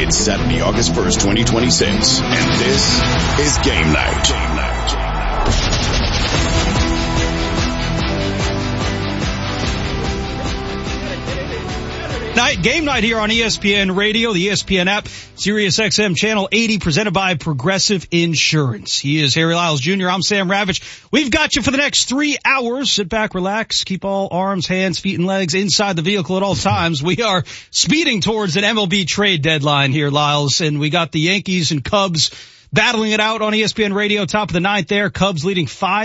It's Saturday, August 1st, 2026, and this is Game Night. Game night here on ESPN Radio, the ESPN app, Sirius XM Channel 80, presented by Progressive Insurance. He is Harry Lyles Jr. I'm Sam Ravitch. We've got you for the next 3 hours. Sit back, relax, keep all arms, hands, feet, and legs inside the vehicle at all times. We are speeding towards an MLB trade deadline here, Lyles, and we got the Yankees and Cubs battling it out on ESPN Radio, top of the ninth there. Cubs leading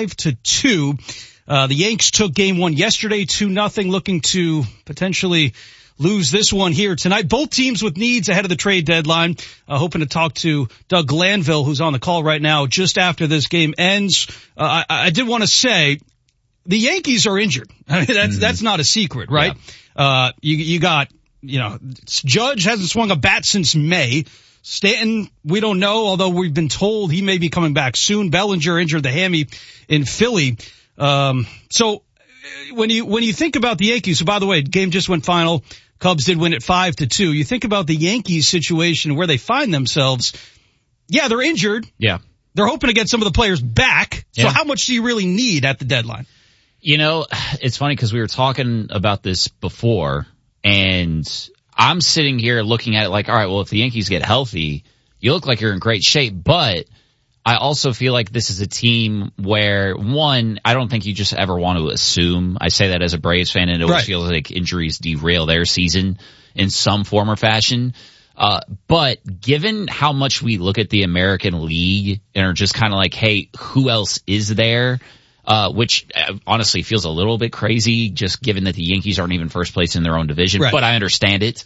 5-2. The Yanks took game one yesterday, 2-0, looking to potentially lose this one here tonight. Both teams with needs ahead of the trade deadline. Hoping to talk to Doug Glanville, who's on the call right now, just after this game ends. I did want to say the Yankees are injured. I mean, that's not a secret, right? Yeah. You got, Judge hasn't swung a bat since May. Stanton, we don't know, although we've been told he may be coming back soon. Bellinger injured the hammy in Philly. So when you think about the Yankees, so by the way, game just went final. Cubs did win it 5-2. You think about the Yankees situation where they find themselves. Yeah, they're injured. Yeah. They're hoping to get some of the players back. So yeah. How much do you really need at the deadline? It's funny because we were talking about this before, and I'm sitting here looking at it like, all right, well, if the Yankees get healthy, you look like you're in great shape. But I also feel like this is a team where, one, I don't think you just ever want to assume. I say that as a Braves fan, and it always feels like injuries derail their season in some form or fashion. But given how much we look at the American League and are just kind of like, hey, who else is there? Which honestly feels a little bit crazy, just given that the Yankees aren't even first place in their own division. Right. But I understand it.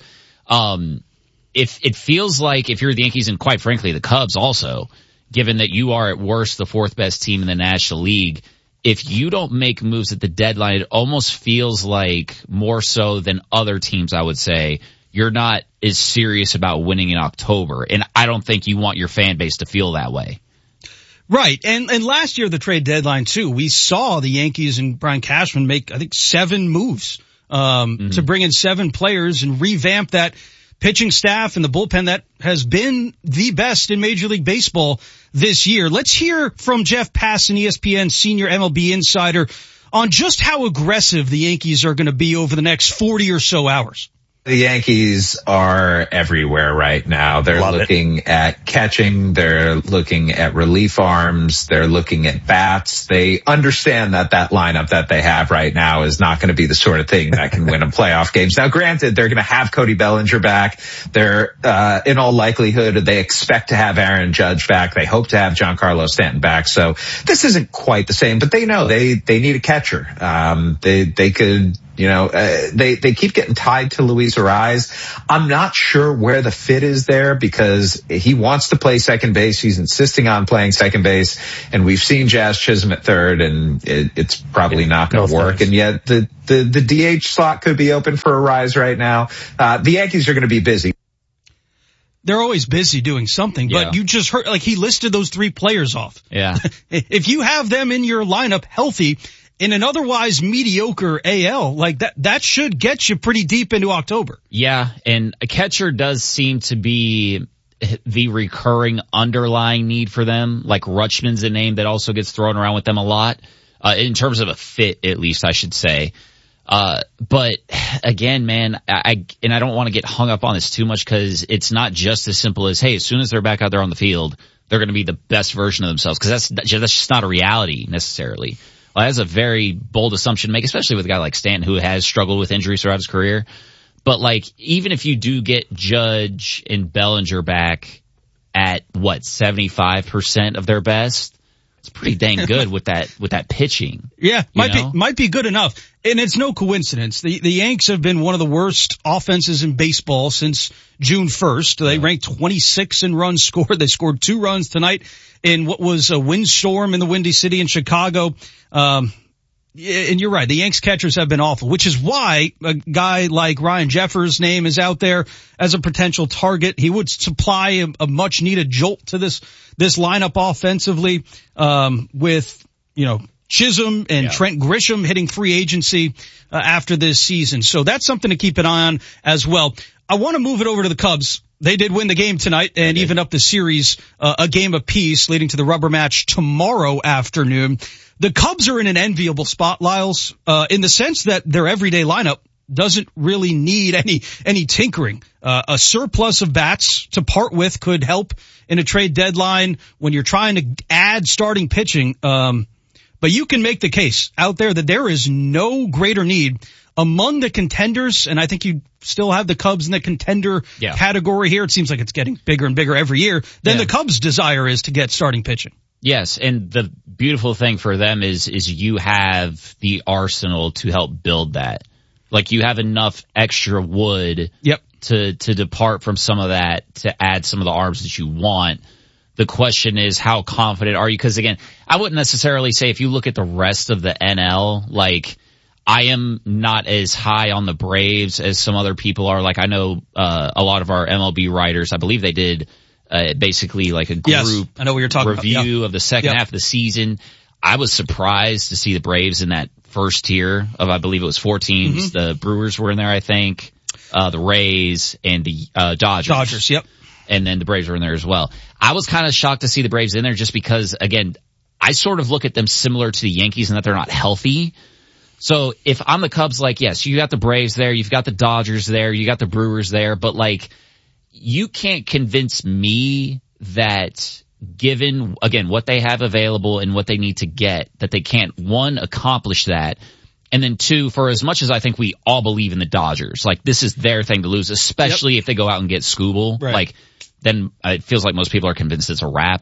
If it feels like if you're the Yankees and quite frankly the Cubs also, given that you are at worst the fourth best team in the National League, if you don't make moves at the deadline, it almost feels like more so than other teams, I would say, you're not as serious about winning in October. And I don't think you want your fan base to feel that way. Right. And last year, the trade deadline too, we saw the Yankees and Brian Cashman make, I think, 7 moves, to bring in 7 players and revamp that pitching staff and the bullpen that has been the best in Major League Baseball this year. Let's hear from Jeff Passan, ESPN senior MLB insider, on just how aggressive the Yankees are going to be over the next 40 or so hours. The Yankees are everywhere right now. They're looking at catching. They're looking at relief arms. They're looking at bats. They understand that lineup that they have right now is not going to be the sort of thing that can win them playoff games. Now, granted, they're going to have Cody Bellinger back. They're, in all likelihood, they expect to have Aaron Judge back. They hope to have Giancarlo Stanton back. So this isn't quite the same, but they know they need a catcher. They could, they keep getting tied to Luis Arraez. I'm not sure where the fit is there because he wants to play second base. He's insisting on playing second base, and we've seen Jazz Chisholm at third, and it's probably not going to work. And yet the DH slot could be open for Arraez right now. The Yankees are going to be busy. They're always busy doing something, but you just heard, like, he listed those 3 players off. Yeah. If you have them in your lineup healthy in an otherwise mediocre AL, like that should get you pretty deep into October. Yeah, and a catcher does seem to be the recurring underlying need for them. Like Rutschman's a name that also gets thrown around with them a lot, in terms of a fit, at least I should say. But again, man, I don't want to get hung up on this too much because it's not just as simple as, hey, as soon as they're back out there on the field, they're going to be the best version of themselves, because that's just not a reality necessarily. Well, that's a very bold assumption to make, especially with a guy like Stanton who has struggled with injuries throughout his career. But like, even if you do get Judge and Bellinger back at 75% of their best, it's pretty dang good with that pitching. Yeah, might be good enough. And it's no coincidence. The Yanks have been one of the worst offenses in baseball since June 1st. They ranked 26 in runs scored. They scored 2 runs tonight in what was a windstorm in the Windy City in Chicago. And you're right, the Yanks catchers have been awful, which is why a guy like Ryan Jeffers' name is out there as a potential target. He would supply a much needed jolt to this lineup offensively, with, Chisholm and Trent Grisham hitting free agency after this season. So that's something to keep an eye on as well. I want to move it over to the Cubs. they did win the game tonight and even up the series a game apiece, leading to the rubber match tomorrow afternoon. The Cubs are in an enviable spot, Lyles, in the sense that their everyday lineup doesn't really need any tinkering. A surplus of bats to part with could help in a trade deadline when you're trying to add starting pitching. But you can make the case out there that there is no greater need among the contenders, and I think you still have the Cubs in the contender category here. It seems like it's getting bigger and bigger every year. Then the Cubs' desire is to get starting pitching. Yes, and the beautiful thing for them is you have the arsenal to help build that. Like, you have enough extra wood to depart from some of that, to add some of the arms that you want. The question is, how confident are you? Because again, I wouldn't necessarily say, if you look at the rest of the NL, like, I am not as high on the Braves as some other people are. Like, I know a lot of our MLB writers, I believe they did basically like a group I know what you're talking review of the second half of the season. I was surprised to see the Braves in that first tier of, I believe it was 4 teams. The Brewers were in there, I think, the Rays and the Dodgers. And then the Braves were in there as well. I was kind of shocked to see the Braves in there, just because, again, I sort of look at them similar to the Yankees in that they're not healthy. So if I'm the Cubs, like, yes, you got the Braves there, you've got the Dodgers there, you got the Brewers there, but like, you can't convince me that, given, again, what they have available and what they need to get, that they can't, one, accomplish that, and then two, for as much as I think we all believe in the Dodgers, like, this is their thing to lose, especially if they go out and get Skubal, like, then it feels like most people are convinced it's a wrap.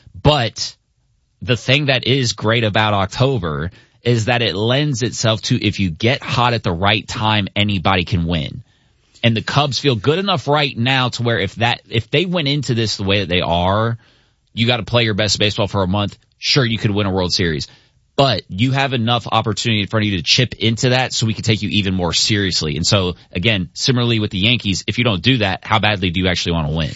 But the thing that is great about October is that it lends itself to, if you get hot at the right time, anybody can win. And the Cubs feel good enough right now to where if they went into this the way that they are, you got to play your best baseball for a month. Sure, you could win a World Series, but you have enough opportunity in front of you to chip into that so we can take you even more seriously. And so, again, similarly with the Yankees, if you don't do that, how badly do you actually want to win?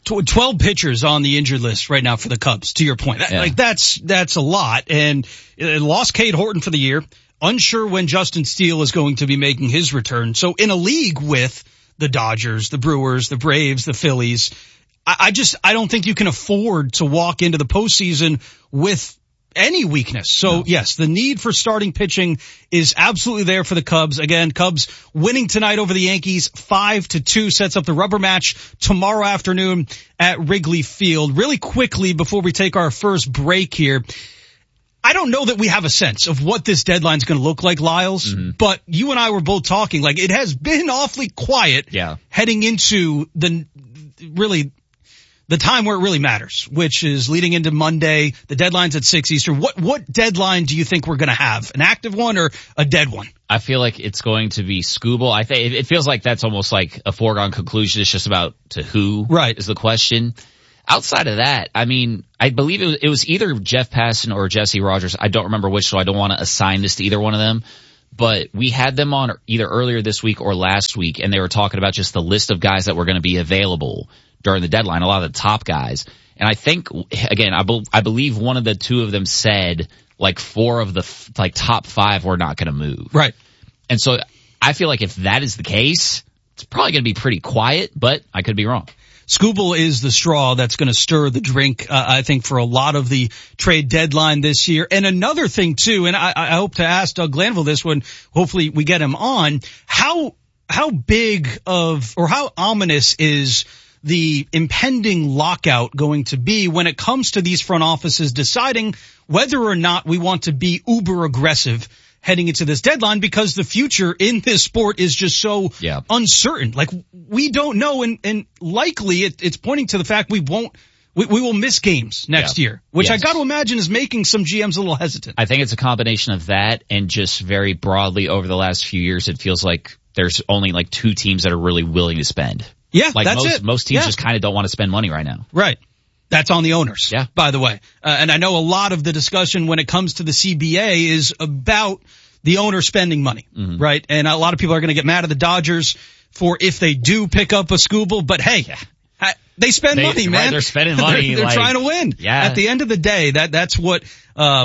12 pitchers on the injured list right now for the Cubs, to your point. Like, that's a lot. And lost Cade Horton for the year. Unsure when Justin Steele is going to be making his return. So in a league with the Dodgers, the Brewers, the Braves, the Phillies, I don't think you can afford to walk into the postseason with any weakness. So yes, the need for starting pitching is absolutely there for the Cubs. Again, Cubs winning tonight over the Yankees 5-2 sets up the rubber match tomorrow afternoon at Wrigley Field. Really quickly before we take our first break here, I don't know that we have a sense of what this deadline is going to look like, Lyles, but you and I were both talking, like, it has been awfully quiet heading into the time where it really matters, which is leading into Monday. The deadline's at 6 Eastern. What deadline do you think we're going to have? An active one or a dead one? I feel like it's going to be Skubal. I think it feels like that's almost like a foregone conclusion. It's just about to who is the question. Outside of that, I mean, I believe it was either Jeff Passan or Jesse Rogers. I don't remember which, so I don't want to assign this to either one of them. But we had them on either earlier this week or last week, and they were talking about just the list of guys that were going to be available during the deadline, a lot of the top guys. And I think, again, I believe one of the two of them said, like, 4 of the top 5 were not going to move. Right. And so I feel like if that is the case, it's probably going to be pretty quiet, but I could be wrong. Skubal is the straw that's going to stir the drink, I think, for a lot of the trade deadline this year. And another thing, too, and I hope to ask Doug Glanville this one, hopefully we get him on, how big of, or how ominous is the impending lockout going to be when it comes to these front offices deciding whether or not we want to be uber aggressive heading into this deadline, because the future in this sport is just so uncertain. Like, we don't know, and likely it's pointing to the fact we will miss games next year, which I got to imagine is making some GMs a little hesitant. I think it's a combination of that and just very broadly over the last few years, it feels like there's only like 2 teams that are really willing to spend. Yeah, like that's it. Most teams just kind of don't want to spend money right now. Right. That's on the owners, by the way. And I know a lot of the discussion when it comes to the CBA is about the owner spending money, right? And a lot of people are going to get mad at the Dodgers for if they do pick up a Skubal, but hey, they spend money, man. Right, they're spending money. They're trying to win. Yeah. At the end of the day, that's what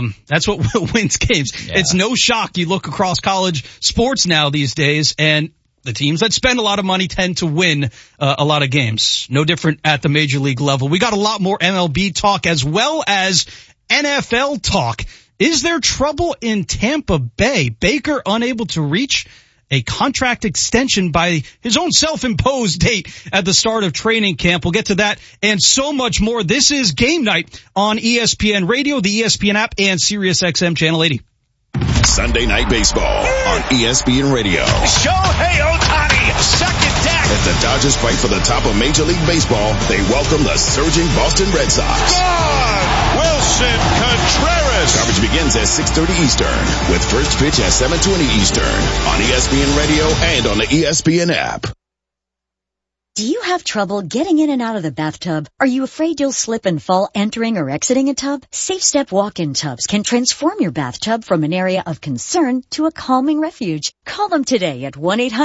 wins games. Yeah. It's no shock. You look across college sports now these days, and The teams that spend a lot of money tend to win a lot of games. No different at the major league level. We got a lot more MLB talk as well as NFL talk. Is there trouble in Tampa Bay? Baker unable to reach a contract extension by his own self-imposed date at the start of training camp. We'll get to that and so much more. This is Game Night on ESPN Radio, the ESPN app, and SiriusXM Channel 80. Sunday Night Baseball on ESPN Radio. Shohei Ohtani, second deck. As the Dodgers fight for the top of Major League Baseball, they welcome the surging Boston Red Sox. Gone! Wilson Contreras. Coverage begins at 6:30 Eastern with first pitch at 7:20 Eastern on ESPN Radio and on the ESPN app. Do you have trouble getting in and out of the bathtub? Are you afraid you'll slip and fall entering or exiting a tub? Safe Step walk-in tubs can transform your bathtub from an area of concern to a calming refuge. Call them today at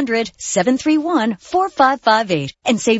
1-800-731-4558 and save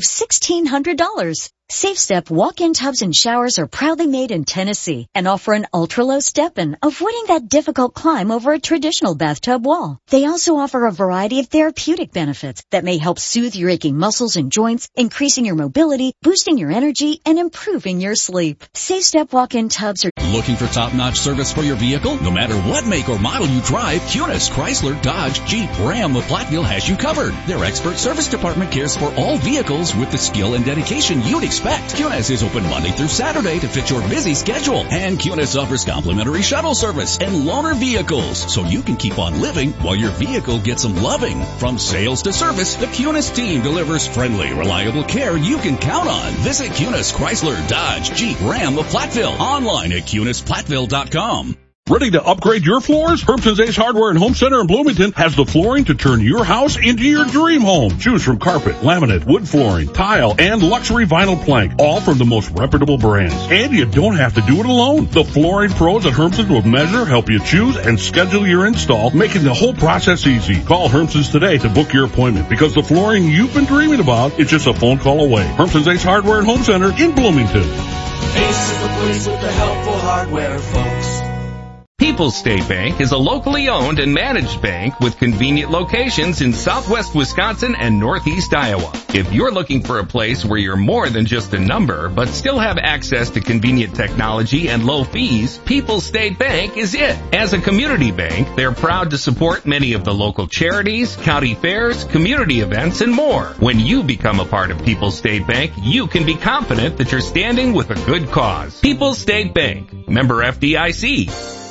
$1,600. Safe Step walk-in tubs and showers are proudly made in Tennessee and offer an ultra-low step-in, avoiding that difficult climb over a traditional bathtub wall. They also offer a variety of therapeutic benefits that may help soothe your aching muscles and joints, increasing your mobility, boosting your energy, and improving your sleep. Safe Step walk-in tubs are... Looking for top-notch service for your vehicle? No matter what make or model you drive, Cunis, Chrysler, Dodge, Jeep, Ram, of Platteville has you covered. Their expert service department cares for all vehicles with the skill and dedication you'd expect. Cunis is open Monday through Saturday to fit your busy schedule. And Cunis offers complimentary shuttle service and loaner vehicles, so you can keep on living while your vehicle gets some loving. From sales to service, the Cunis team delivers friendly, reliable care you can count on. Visit Cunis, Chrysler, Dodge, Jeep, Ram of Platteville. Online at CunisPlatteville.com. Ready to upgrade your floors? Hermson's Ace Hardware and Home Center in Bloomington has the flooring to turn your house into your dream home. Choose from carpet, laminate, wood flooring, tile, and luxury vinyl plank, all from the most reputable brands. And you don't have to do it alone. The flooring pros at Hermson's will measure, help you choose, and schedule your install, making the whole process easy. Call Hermson's today to book your appointment, because the flooring you've been dreaming about is just a phone call away. Hermson's Ace Hardware and Home Center in Bloomington. Ace is the place with the helpful hardware, folks. People's State Bank is a locally owned and managed bank with convenient locations in southwest Wisconsin and northeast Iowa. If you're looking for a place where you're more than just a number, but still have access to convenient technology and low fees, People's State Bank is it. As a community bank, they're proud to support many of the local charities, county fairs, community events, and more. When you become a part of People's State Bank, you can be confident that you're standing with a good cause. People's State Bank, member FDIC.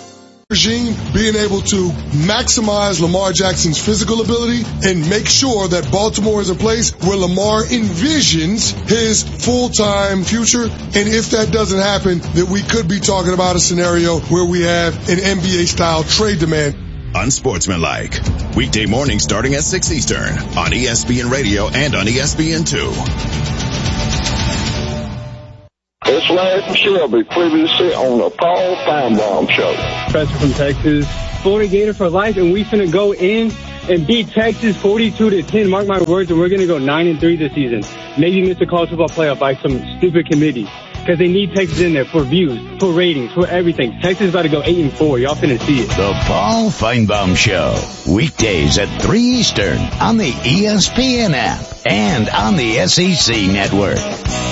Regime being able to maximize Lamar Jackson's physical ability and make sure that Baltimore is a place where Lamar envisions his full-time future. And if that doesn't happen, that we could be talking about a scenario where we have an NBA-style trade demand. Unsportsmanlike. Weekday mornings starting at 6 Eastern on ESPN Radio and on ESPN2. It's Larry Shelby, previously on the Paul Feinbaum Show. Professor from Texas, Florida Gator for life, and we finna go in and beat Texas 42-10. Mark my words, and we're gonna go 9-3 this season. Maybe miss a college football playoff by some stupid committee, because they need Texas in there for views, for ratings, for everything. Texas is about to go 8-4. Y'all finna see it. The Paul Feinbaum Show, weekdays at 3 Eastern on the ESPN app and on the SEC Network.